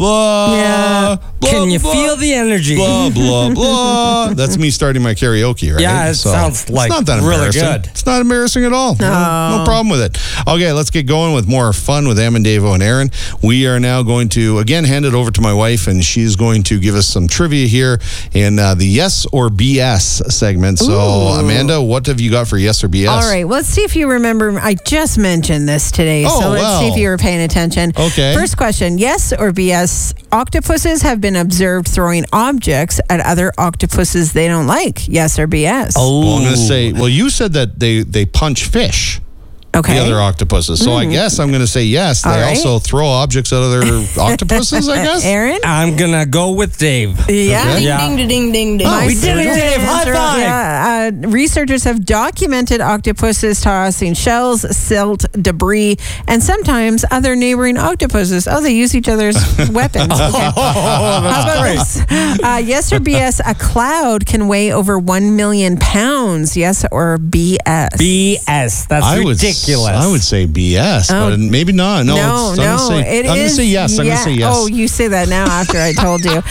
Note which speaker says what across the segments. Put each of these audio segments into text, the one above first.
Speaker 1: blah.
Speaker 2: Yeah.
Speaker 1: Blah,
Speaker 3: Can you
Speaker 1: blah,
Speaker 3: feel the energy?
Speaker 1: Blah, blah, blah. That's me starting my karaoke, right?
Speaker 3: Yeah, it sounds like
Speaker 1: it's not that
Speaker 3: really
Speaker 1: embarrassing.
Speaker 3: good.
Speaker 1: It's not embarrassing at all. No problem with it. Okay, let's get going with more fun with Em and Davo and Aaron. We are now going to, again, hand it over to my wife, and she's going to give us some trivia here in the Yes or BS segment. So, Amanda, what have you got for Yes or BS?
Speaker 2: All right, let's see if you remember. I just mentioned this today,
Speaker 1: Oh,
Speaker 2: so let's see
Speaker 1: well.
Speaker 2: if you were paying attention.
Speaker 1: Okay.
Speaker 2: First question, yes or BS? Octopuses have been observed throwing objects at other octopuses they don't like. Yes or BS?
Speaker 1: Well, I'm going to say, well, you said that they punch fish.
Speaker 2: Okay.
Speaker 1: The other octopuses. So I guess I'm going to say yes. They
Speaker 2: All right.
Speaker 1: also throw objects at other octopuses, I guess.
Speaker 2: Aaron?
Speaker 3: I'm going to go with Dave.
Speaker 2: Yeah.
Speaker 1: Okay.
Speaker 3: Yeah.
Speaker 4: Ding, ding, ding, ding.
Speaker 2: My
Speaker 3: we did it,
Speaker 2: second
Speaker 3: Dave. High
Speaker 2: answer,
Speaker 3: five.
Speaker 2: yeah, researchers have documented octopuses tossing shells, silt, debris, and sometimes other neighboring octopuses. Oh, they use each other's weapons. Okay. How about this? Yes or BS? A cloud can weigh over 1 million pounds. Yes or BS?
Speaker 3: BS. That's ridiculous.
Speaker 1: I would say BS, but maybe not. No, I'm going to say yes. I'm going to say yes.
Speaker 2: Oh, you say that now after I told you.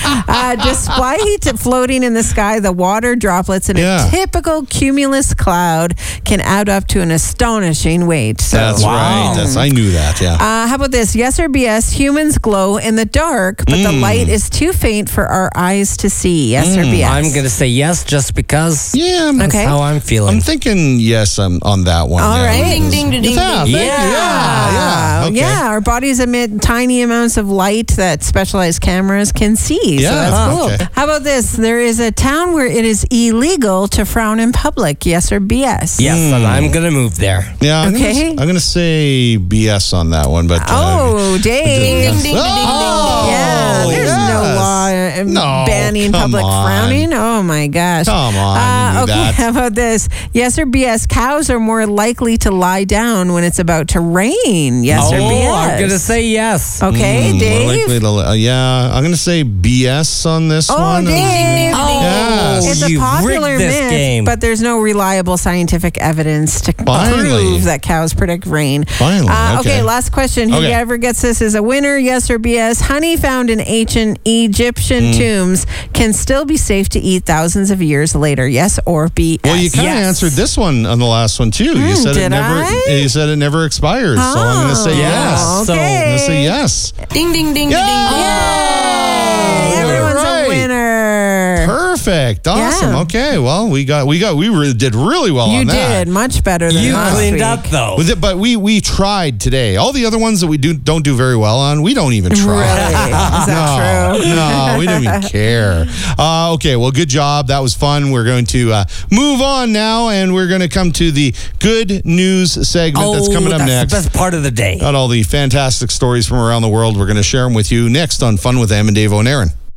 Speaker 2: Despite floating in the sky, the water droplets in a typical cumulus cloud can add up to an astonishing weight. So,
Speaker 1: That's right. I knew that, yeah.
Speaker 2: how about this? Yes or BS? Humans glow in the dark, but the light is too faint for our eyes to see. Yes or BS?
Speaker 3: I'm going to say yes just because
Speaker 1: Yeah,
Speaker 3: that's how I'm feeling.
Speaker 1: I'm thinking yes on that one.
Speaker 2: All right.
Speaker 4: Ding, ding, ding, ding,
Speaker 1: Yeah,
Speaker 4: ding.
Speaker 1: thank you. Yeah. Okay.
Speaker 2: Yeah, our bodies emit tiny amounts of light that specialized cameras can see. So
Speaker 1: Yeah,
Speaker 2: that's cool.
Speaker 1: okay.
Speaker 2: How about this? There is a town where it is illegal to frown in public. Yes or BS?
Speaker 3: Yes, and I'm going to move there.
Speaker 1: Yeah, I'm
Speaker 2: Okay.
Speaker 1: going to say BS on that one. But
Speaker 2: Dave.
Speaker 4: Ding, ding, ding, ding,
Speaker 2: Yeah,
Speaker 1: Oh,
Speaker 2: there's no
Speaker 1: yes.
Speaker 2: law
Speaker 1: No,
Speaker 2: banning
Speaker 1: come
Speaker 2: public
Speaker 1: on.
Speaker 2: frowning. Oh my gosh.
Speaker 1: Come on, you knew
Speaker 2: okay,
Speaker 1: that.
Speaker 2: how about this? Yes or BS? Cows are more likely to lie down when it's about to rain. Yes or BS?
Speaker 3: I'm going to say yes.
Speaker 2: Okay,
Speaker 1: more
Speaker 2: Dave.
Speaker 1: likely to, yeah, I'm going to say BS on this one.
Speaker 2: Dave.
Speaker 1: Yes.
Speaker 2: It's a
Speaker 3: You
Speaker 2: popular
Speaker 3: rigged this
Speaker 2: myth,
Speaker 3: game.
Speaker 2: but there's no reliable scientific evidence to
Speaker 1: Finally.
Speaker 2: prove that cows predict rain.
Speaker 1: Finally, okay.
Speaker 2: Last question.
Speaker 1: Okay.
Speaker 2: Whoever gets this is a winner. Yes or BS? Honey found in ancient Egyptian tombs can still be safe to eat thousands of years later. Yes or BS?
Speaker 1: Well, you kind of answered this one on the last one too. You said
Speaker 2: did I?
Speaker 1: You said it never expires. So I'm going to say yes.
Speaker 3: So-
Speaker 1: I'm
Speaker 2: Okay.
Speaker 1: going to say yes.
Speaker 4: Ding, ding, ding, ding,
Speaker 1: Yeah!
Speaker 4: ding.
Speaker 2: Everyone's
Speaker 1: Right.
Speaker 2: a winner.
Speaker 1: Perfect. Awesome.
Speaker 2: Yeah.
Speaker 1: Okay. Well, we did really well
Speaker 2: You
Speaker 1: on that.
Speaker 2: did much better than
Speaker 3: You
Speaker 2: last
Speaker 3: cleaned
Speaker 2: week.
Speaker 3: up, though.
Speaker 1: With it, but we tried today. All the other ones that we don't do very well on, we don't even try.
Speaker 2: Really? Is that true?
Speaker 1: No, we don't even care. Okay, well, good job. That was fun. We're going to move on now, and we're going to come to the good news segment that's coming up
Speaker 3: that's
Speaker 1: next.
Speaker 3: the best part of the day.
Speaker 1: Got all the fantastic stories from around the world. We're going to share them with you next on Fun with Em and Davo and Aaron.